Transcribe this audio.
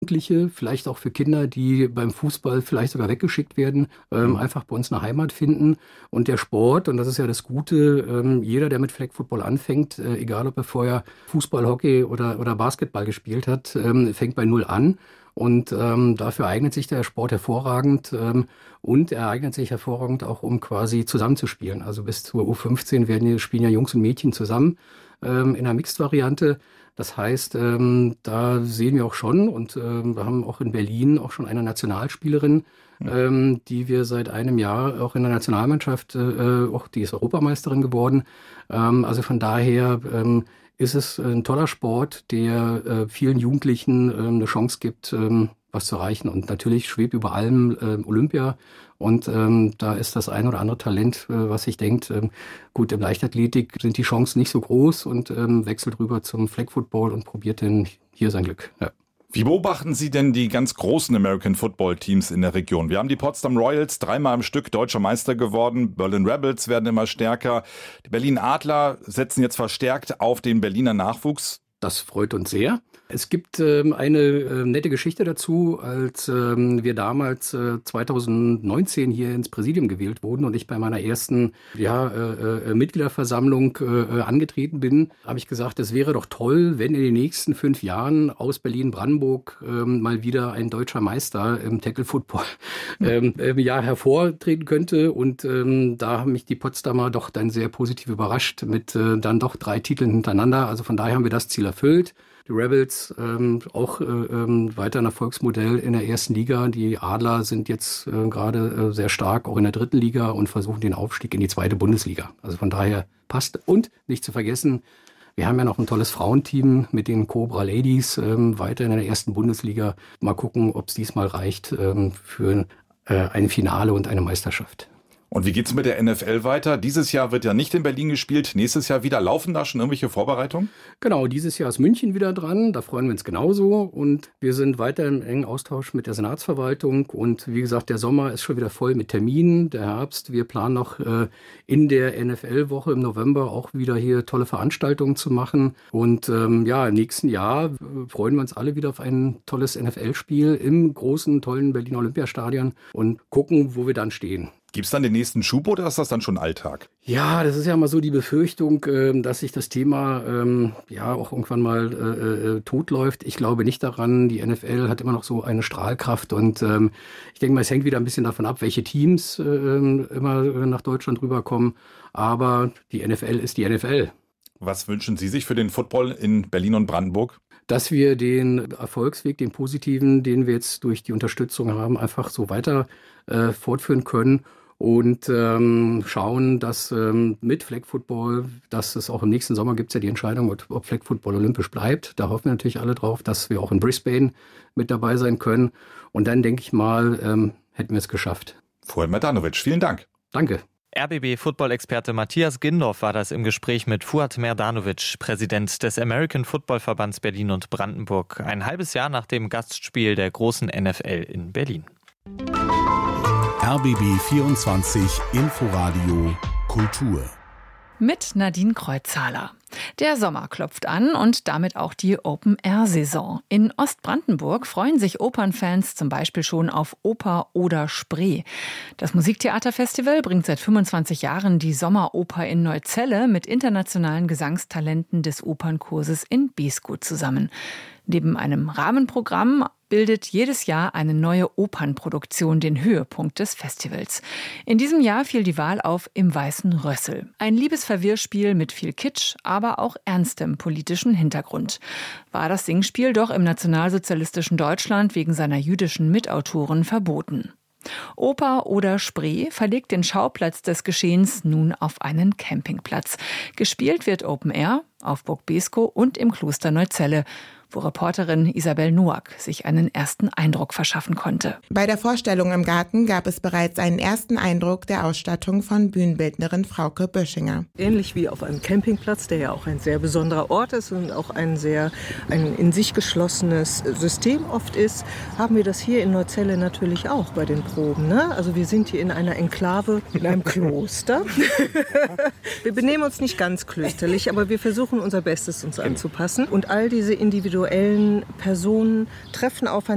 Jugendliche, vielleicht auch für Kinder, die beim Fußball vielleicht sogar weggeschickt werden, einfach bei uns eine Heimat finden. Und der Sport, und das ist ja das Gute, jeder, der mit Flag Football anfängt, egal ob er vorher Fußball, Hockey oder Basketball gespielt hat, fängt bei Null an. Und dafür eignet sich der Sport hervorragend und er eignet sich hervorragend auch, um quasi zusammenzuspielen. Also bis zur U15 spielen ja Jungs und Mädchen zusammen in einer Mixed-Variante. Das heißt, da sehen wir auch schon und wir haben auch in Berlin auch schon eine Nationalspielerin, die wir seit einem Jahr auch in der Nationalmannschaft, auch die ist Europameisterin geworden. Also von daher ist es ein toller Sport, der vielen Jugendlichen eine Chance gibt, was zu erreichen. Und natürlich schwebt über allem Olympia. Und da ist das ein oder andere Talent, was sich denkt, gut, im Leichtathletik sind die Chancen nicht so groß und wechselt rüber zum Flag Football und probiert dann hier sein Glück. Ja. Wie beobachten Sie denn die ganz großen American Football Teams in der Region? Wir haben die Potsdam Royals 3-mal am Stück deutscher Meister geworden. Berlin Rebels werden immer stärker. Die Berlin Adler setzen jetzt verstärkt auf den Berliner Nachwuchs. Das freut uns sehr. Es gibt eine nette Geschichte dazu, als wir damals 2019 hier ins Präsidium gewählt wurden und ich bei meiner ersten Mitgliederversammlung angetreten bin, habe ich gesagt, es wäre doch toll, wenn in den nächsten 5 Jahren aus Berlin-Brandenburg mal wieder ein deutscher Meister im Tackle-Football hervortreten könnte. Und da haben mich die Potsdamer doch dann sehr positiv überrascht mit dann doch 3 Titeln hintereinander. Also von daher haben wir das Ziel erfüllt. Die Rebels auch weiter ein Erfolgsmodell in der ersten Liga. Die Adler sind jetzt gerade sehr stark, auch in der dritten Liga und versuchen den Aufstieg in die 2. Bundesliga. Also von daher passt. Und nicht zu vergessen, wir haben ja noch ein tolles Frauenteam mit den Cobra Ladies weiter in der 1. Bundesliga. Mal gucken, ob es diesmal reicht für ein Finale und eine Meisterschaft. Und wie geht's mit der NFL weiter? Dieses Jahr wird ja nicht in Berlin gespielt, nächstes Jahr wieder. Laufen da schon irgendwelche Vorbereitungen? Genau, dieses Jahr ist München wieder dran, da freuen wir uns genauso. Und wir sind weiter im engen Austausch mit der Senatsverwaltung. Und wie gesagt, der Sommer ist schon wieder voll mit Terminen, der Herbst. Wir planen noch in der NFL-Woche im November auch wieder hier tolle Veranstaltungen zu machen. Und im nächsten Jahr freuen wir uns alle wieder auf ein tolles NFL-Spiel im großen, tollen Berliner Olympiastadion und gucken, wo wir dann stehen. Gibt es dann den nächsten Schub oder ist das dann schon Alltag? Ja, das ist ja mal so die Befürchtung, dass sich das Thema auch irgendwann mal totläuft. Ich glaube nicht daran. Die NFL hat immer noch so eine Strahlkraft und ich denke mal, es hängt wieder ein bisschen davon ab, welche Teams immer nach Deutschland rüberkommen. Aber die NFL ist die NFL. Was wünschen Sie sich für den Football in Berlin und Brandenburg? Dass wir den Erfolgsweg, den positiven, den wir jetzt durch die Unterstützung haben, einfach so weiter fortführen können. Und schauen, dass mit Flag Football, dass es auch im nächsten Sommer gibt es ja die Entscheidung, ob Flag Football olympisch bleibt. Da hoffen wir natürlich alle drauf, dass wir auch in Brisbane mit dabei sein können. Und dann, denke ich mal, hätten wir es geschafft. Fuad Merdanovic, vielen Dank. Danke. RBB-Football-Experte Matthias Gindorf war das im Gespräch mit Fuad Merdanovic, Präsident des American Football-Verbands Berlin und Brandenburg, ein halbes Jahr nach dem Gastspiel der großen NFL in Berlin. RBB 24 Inforadio Kultur. Mit Nadine Kreuzhaler. Der Sommer klopft an und damit auch die Open-Air-Saison. In Ostbrandenburg freuen sich Opernfans zum Beispiel schon auf Oper oder Spree. Das Musiktheaterfestival bringt seit 25 Jahren die Sommeroper in Neuzelle mit internationalen Gesangstalenten des Opernkurses in Beeskow zusammen. Neben einem Rahmenprogramm bildet jedes Jahr eine neue Opernproduktion den Höhepunkt des Festivals. In diesem Jahr fiel die Wahl auf Im Weißen Rössel. Ein Liebesverwirrspiel mit viel Kitsch, aber auch ernstem politischen Hintergrund. War das Singspiel doch im nationalsozialistischen Deutschland wegen seiner jüdischen Mitautoren verboten. Oper oder Spree verlegt den Schauplatz des Geschehens nun auf einen Campingplatz. Gespielt wird Open Air auf Burg Beeskow und im Kloster Neuzelle, wo Reporterin Isabel Noack sich einen ersten Eindruck verschaffen konnte. Bei der Vorstellung im Garten gab es bereits einen ersten Eindruck der Ausstattung von Bühnenbildnerin Frauke Böschinger. Ähnlich wie auf einem Campingplatz, der ja auch ein sehr besonderer Ort ist und auch ein in sich geschlossenes System oft ist, haben wir das hier in Neuzelle natürlich auch bei den Proben. Ne? Also wir sind hier in einer Enklave, in einem Kloster. Wir benehmen uns nicht ganz klösterlich, aber wir versuchen unser Bestes, uns anzupassen. Und all diese individuellen Personen treffen aufeinander.